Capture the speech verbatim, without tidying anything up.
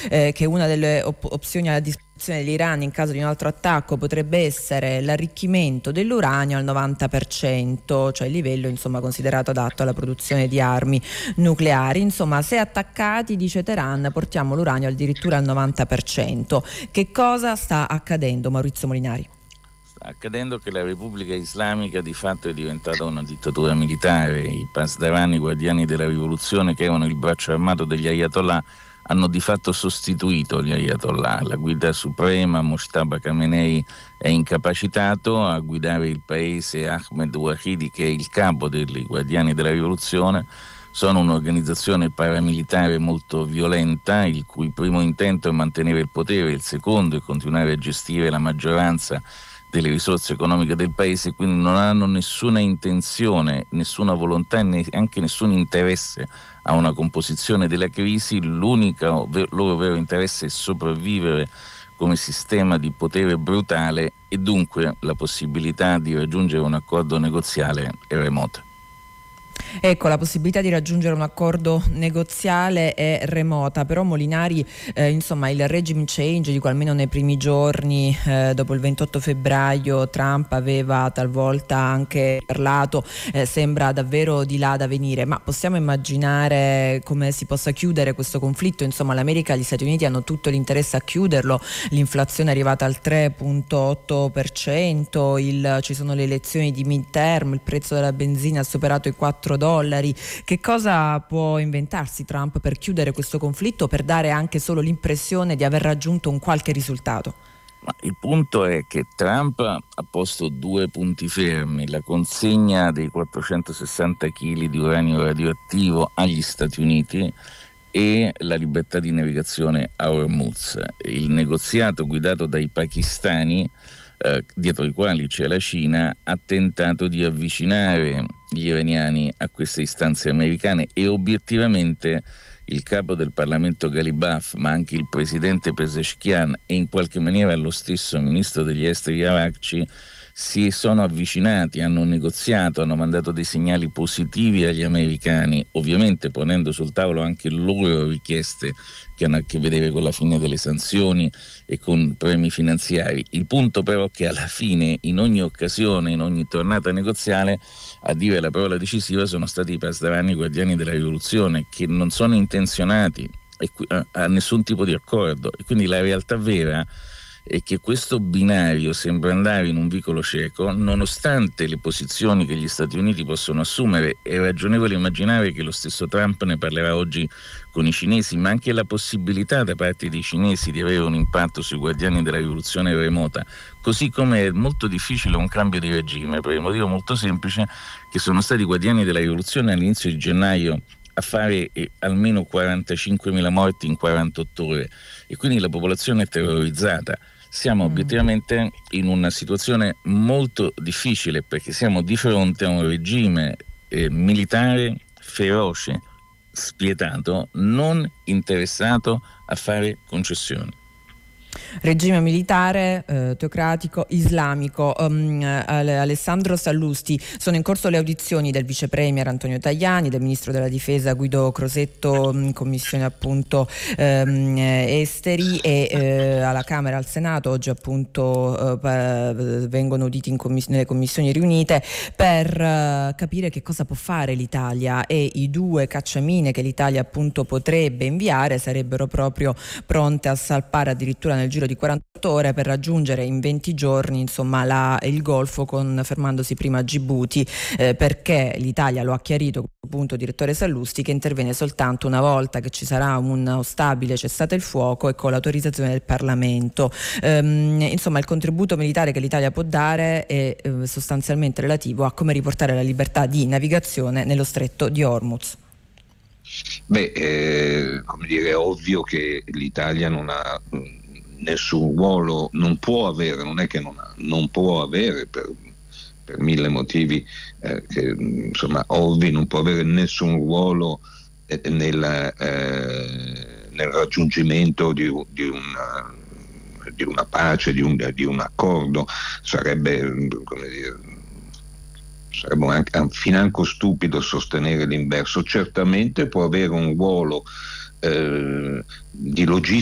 eh, che una delle op- opzioni alla disposizione dell'Iran in caso di un altro attacco potrebbe essere l'arricchimento dell'uranio al novanta per cento, cioè il livello insomma considerato adatto alla produzione di armi nucleari. Insomma, se attaccati, dice Teheran, portiamo l'uranio addirittura al novanta per cento. Che cosa sta accadendo, Maurizio Molinari? Sta accadendo che la Repubblica Islamica di fatto è diventata una dittatura militare. I pasdarani, guardiani della rivoluzione, che erano il braccio armato degli ayatollah, hanno di fatto sostituito gli ayatollah. La guida suprema, Mojtaba Khamenei, è incapacitato a guidare il paese. Ahmed Wahidi, che è il capo dei guardiani della rivoluzione, sono un'organizzazione paramilitare molto violenta, il cui primo intento è mantenere il potere, il secondo è continuare a gestire la maggioranza delle risorse economiche del paese, quindi non hanno nessuna intenzione, nessuna volontà e neanche nessun interesse a una composizione della crisi. L'unico loro vero interesse è sopravvivere come sistema di potere brutale, e dunque la possibilità di raggiungere un accordo negoziale è remota. Ecco, la possibilità di raggiungere un accordo negoziale è remota, però Molinari, eh, insomma, il regime change di cui almeno nei primi giorni eh, dopo il ventotto febbraio Trump aveva talvolta anche parlato, eh, sembra davvero di là da venire. Ma possiamo immaginare come si possa chiudere questo conflitto? Insomma, l'America e gli Stati Uniti hanno tutto l'interesse a chiuderlo, l'inflazione è arrivata al tre virgola otto per cento, il, ci sono le elezioni di midterm, il prezzo della benzina ha superato i quattro dollari. Che cosa può inventarsi Trump per chiudere questo conflitto, per dare anche solo l'impressione di aver raggiunto un qualche risultato? Ma il punto è che Trump ha posto due punti fermi: la consegna dei quattrocentosessanta chili di uranio radioattivo agli Stati Uniti e la libertà di navigazione a Hormuz. Il negoziato guidato dai pakistani, eh, dietro i quali c'è la Cina, ha tentato di avvicinare gli iraniani a queste istanze americane, e obiettivamente il capo del Parlamento Ghalibaf, ma anche il presidente Pezeshkian e in qualche maniera lo stesso ministro degli esteri Arakci si sono avvicinati, hanno negoziato, hanno mandato dei segnali positivi agli americani, ovviamente ponendo sul tavolo anche loro richieste che hanno a che vedere con la fine delle sanzioni e con premi finanziari. Il punto però è che alla fine, in ogni occasione, in ogni tornata negoziale, a dire la parola decisiva sono stati i pasdarani guardiani della rivoluzione, che non sono intenzionati a, a nessun tipo di accordo. E quindi la realtà vera è che questo binario sembra andare in un vicolo cieco, nonostante le posizioni che gli Stati Uniti possono assumere. È ragionevole immaginare che lo stesso Trump ne parlerà oggi con i cinesi, ma anche la possibilità da parte dei cinesi di avere un impatto sui guardiani della rivoluzione remota, così come è molto difficile un cambio di regime, per il motivo molto semplice che sono stati i guardiani della rivoluzione all'inizio di gennaio a fare eh, almeno quarantacinquemila morti in quarantotto ore, e quindi la popolazione è terrorizzata. Siamo mm. obiettivamente in una situazione molto difficile, perché siamo di fronte a un regime eh, militare feroce, spietato, non interessato a fare concessioni. Regime militare, eh, teocratico, islamico. Um, Alessandro Sallusti, sono in corso le audizioni del vice premier Antonio Tajani, del ministro della difesa Guido Crosetto in commissione appunto ehm, esteri, e eh, alla Camera e al Senato oggi appunto eh, vengono uditi in commiss- nelle commissioni riunite per eh, capire che cosa può fare l'Italia, e i due cacciamine che l'Italia appunto potrebbe inviare sarebbero proprio pronte a salpare addirittura nel giro di quarantotto ore per raggiungere in venti giorni insomma la, il Golfo, con, fermandosi prima a Gibuti, eh, perché l'Italia lo ha chiarito appunto direttore Sallusti, che interviene soltanto una volta che ci sarà un stabile cessate il fuoco e con l'autorizzazione del Parlamento. Ehm, insomma, il contributo militare che l'Italia può dare è eh, sostanzialmente relativo a come riportare la libertà di navigazione nello stretto di Hormuz. Beh, eh, come dire, è ovvio che l'Italia non ha nessun ruolo, non può avere, non è che non ha, non può avere per, per mille motivi eh, che insomma ovvi, non può avere nessun ruolo eh, nel, eh, nel raggiungimento di, di, una, di una pace, di un, di un accordo. Sarebbe, come dire, sarebbe anche financo stupido sostenere l'inverso. Certamente può avere un ruolo eh, di logistica